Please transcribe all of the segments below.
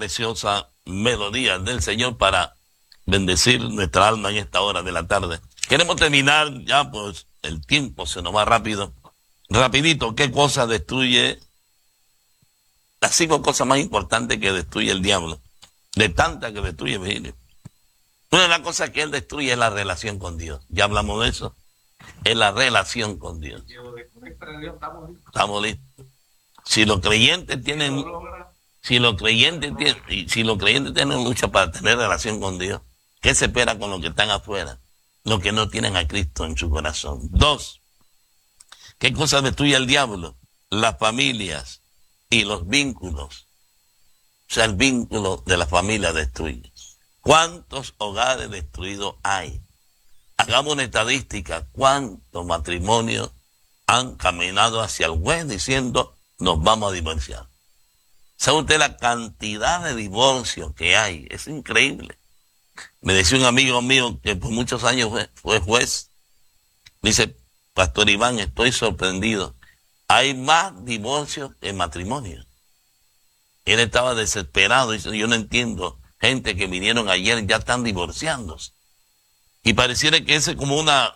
preciosa melodía del Señor para bendecir nuestra alma en esta hora de la tarde. Queremos terminar ya, pues el tiempo se nos va rápido. Rapidito, ¿qué cosa destruye? Las 5 cosas más importantes que destruye el diablo. De tantas que destruye, Virgilio. Una de las cosas que él destruye es la relación con Dios. Ya hablamos de eso. Es la relación con Dios. Estamos listos. Si los creyentes tienen, si los creyentes tienen lucha para tener relación con Dios, ¿qué se espera con los que están afuera? Los que no tienen a Cristo en su corazón. 2. ¿Qué cosa destruye el diablo? Las familias y los vínculos. O sea, el vínculo de la familia destruye. ¿Cuántos hogares destruidos hay? Hagamos una estadística. ¿Cuántos matrimonios han caminado hacia el juez diciendo nos vamos a divorciar? ¿Sabe usted la cantidad de divorcios que hay? Es increíble. Me decía un amigo mío que por muchos años fue juez. Dice, Pastor Iván, estoy sorprendido. Hay más divorcios que matrimonios. Él estaba desesperado. Dice, yo no entiendo. Gente que vinieron ayer ya están divorciándose. Y pareciera que ese es como una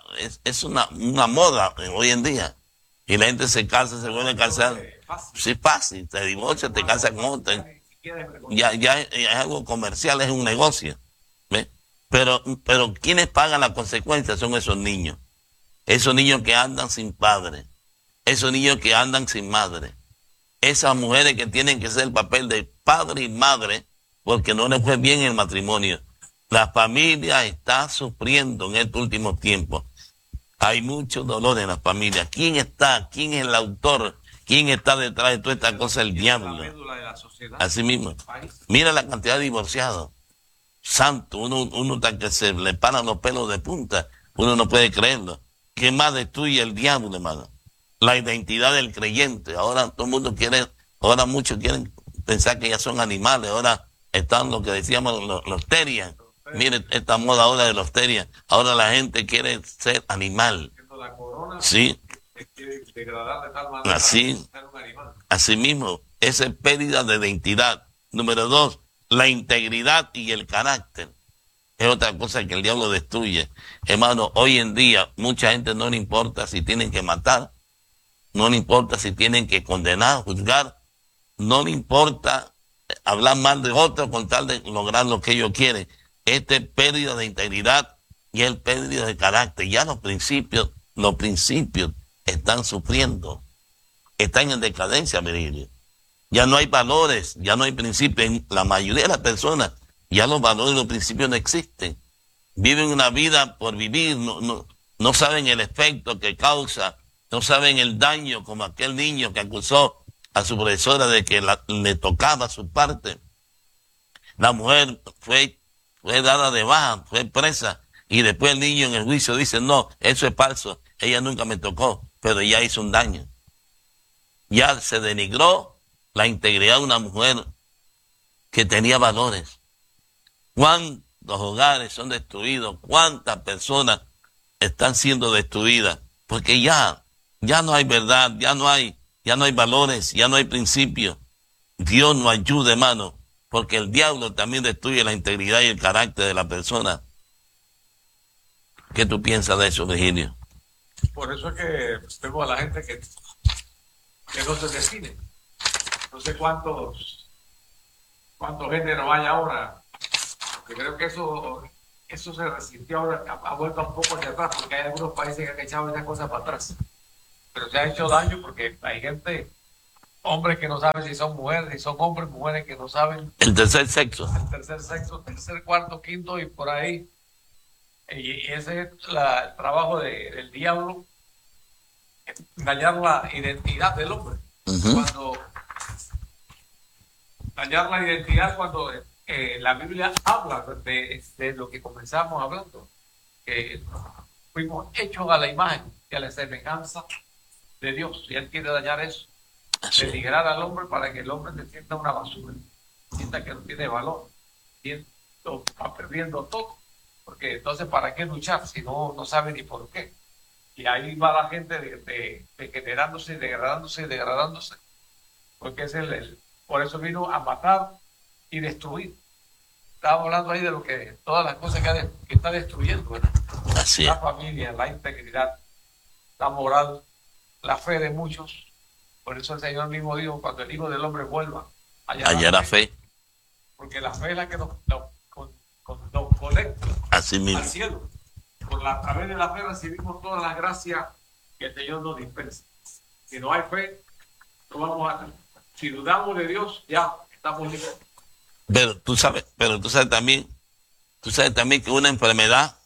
moda hoy en día. Y la gente se casa, se vuelve a casar. Sí, es fácil. Te divorcias, te casas con otro. Ya es algo comercial, es un negocio. ¿Ve? Pero quienes pagan las consecuencias son esos niños. Esos niños que andan sin padre. Esos niños que andan sin madre. Esas mujeres que tienen que ser el papel de padre y madre porque no les fue bien el matrimonio. La familia está sufriendo en estos últimos tiempos. Hay mucho dolor en la familia. ¿Quién está? ¿Quién es el autor? ¿Quién está detrás de toda esta cosa? El diablo. Así mismo. Mira la cantidad de divorciados. Santo, uno está que se le paran los pelos de punta. Uno no puede creerlo. ¿Qué más destruye el diablo, hermano? La identidad del creyente. Ahora todo el mundo quiere, ahora muchos quieren pensar que ya son animales. Ahora están lo que decíamos los terias. Mire esta moda ahora de los terias. Ahora la gente quiere ser animal. Sí. Así mismo. Esa es pérdida de identidad. Número 2, la integridad y el carácter. Es otra cosa que el diablo destruye. Hermano, hoy en día mucha gente no le importa si tienen que matar, no le importa si tienen que condenar, juzgar, no le importa hablar mal de otros con tal de lograr lo que ellos quieren. Este es pérdida de integridad y el pérdida de carácter. Ya los principios están sufriendo, están en decadencia, Virgilio. Ya no hay valores, ya no hay principios. En la mayoría de las personas ya los valores y los principios no existen. Viven una vida por vivir, no saben el efecto que causa, no saben el daño, como aquel niño que acusó a su profesora de que le tocaba su parte. La mujer fue dada de baja, fue presa, y después el niño en el juicio dice, no, eso es falso, ella nunca me tocó, pero ella hizo un daño. Ya se denigró la integridad de una mujer que tenía valores. ¿Cuántos hogares son destruidos? ¿Cuántas personas están siendo destruidas? Porque ya no hay verdad, ya no hay valores, ya no hay principios. Dios nos ayude, hermano, porque el diablo también destruye la integridad y el carácter de la persona. ¿Qué tú piensas de eso, Virgilio? Por eso es que tengo a la gente que no se define. No sé cuántos géneros hay ahora. Yo creo que eso se resintió ahora, ha vuelto un poco hacia atrás, porque hay algunos países que han echado esa cosa para atrás. Pero se ha hecho daño porque hay gente, hombres que no saben si son mujeres, si son hombres, mujeres que no saben. El tercer sexo. Tercer, cuarto, quinto y por ahí. Y ese es el trabajo del diablo, dañar la identidad del hombre. Dañar la identidad cuando la Biblia habla de lo que comenzamos hablando, que fuimos hechos a la imagen y a la semejanza de Dios, y Él quiere dañar eso, denigrar al hombre para que el hombre se sienta una basura, sienta que no tiene valor, va perdiendo todo, porque entonces ¿para qué luchar si no sabe ni por qué? Y ahí va la gente degenerándose, degradándose, porque es por eso vino a matar, y destruir. Estábamos hablando ahí de lo que, todas las cosas que está destruyendo, ¿verdad? Así es. La familia, la integridad, la moral, la fe de muchos. Por eso el Señor mismo dijo, cuando el Hijo del Hombre vuelva, hallará fe. Porque la fe es la que nos conecta Así mismo. al cielo. A través de la fe recibimos todas las gracias que el Señor nos dispensa. Si no hay fe, no vamos a... Si dudamos de Dios, ya estamos listos. Pero tú sabes también que una enfermedad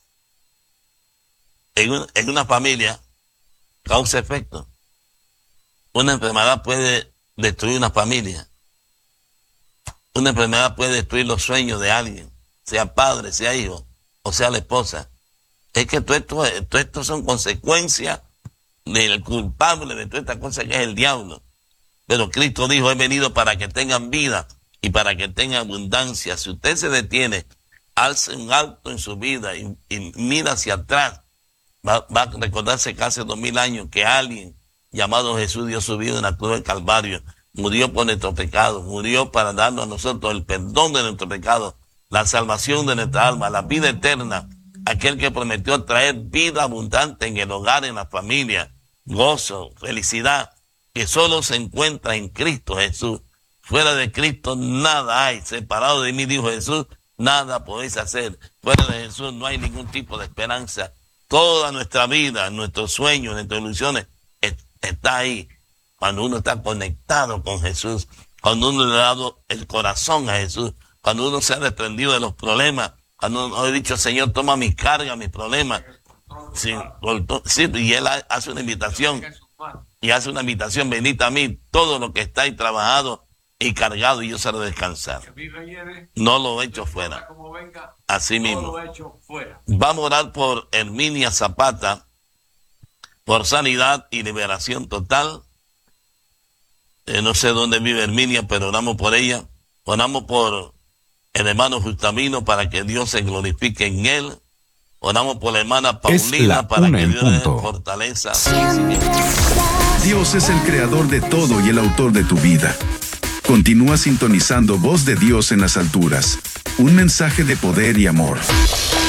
en una familia causa efecto. Una enfermedad puede destruir una familia. Una enfermedad puede destruir los sueños de alguien, sea padre, sea hijo, o sea la esposa. Es que todo esto son consecuencias del culpable de toda esta cosa que es el diablo. Pero Cristo dijo, he venido para que tengan vida y para que tengan abundancia. Si usted se detiene, alce un alto en su vida y mira hacia atrás, va a recordarse que hace 2000 años que alguien llamado Jesús dio su vida en la cruz del Calvario, murió por nuestros pecados, murió para darnos a nosotros el perdón de nuestros pecados, la salvación de nuestra alma, la vida eterna, aquel que prometió traer vida abundante en el hogar, en la familia, gozo, felicidad, que solo se encuentra en Cristo Jesús. Fuera de Cristo nada hay, separado de mí, dijo Jesús, nada podéis hacer. Fuera de Jesús no hay ningún tipo de esperanza. Toda nuestra vida, nuestros sueños, nuestras ilusiones, está ahí. Cuando uno está conectado con Jesús, cuando uno le ha dado el corazón a Jesús, cuando uno se ha desprendido de los problemas, cuando uno ha dicho, Señor, toma mis cargas, mis problemas. Sí, y Él hace una invitación. Y hace una invitación, venid a mí, todo lo que está ahí trabajado y cargado, y yo se haré descansar. No lo he hecho fuera. Así mismo. Vamos a orar por Herminia Zapata, por sanidad y liberación total. No sé dónde vive Herminia, pero oramos por ella. Oramos por el hermano Justamino para que Dios se glorifique en él. Oramos por la hermana Paulina para que Dios le dé fortaleza. Dios es el creador de todo y el autor de tu vida. Continúa sintonizando Voz de Dios en las alturas. Un mensaje de poder y amor.